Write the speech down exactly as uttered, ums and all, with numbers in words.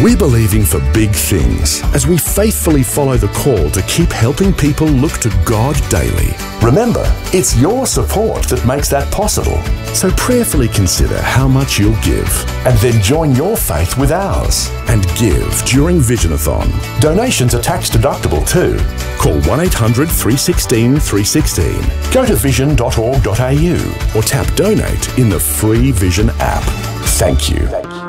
We're believing for big things as we faithfully follow the call to keep helping people look to God daily. Remember, it's your support that makes that possible. So prayerfully consider how much you'll give. And then join your faith with ours. And give during Visionathon. Donations are tax deductible too. Call one eight hundred, three one six, three one six. Go to vision dot org dot a u or tap donate in the free Vision app. Thank you.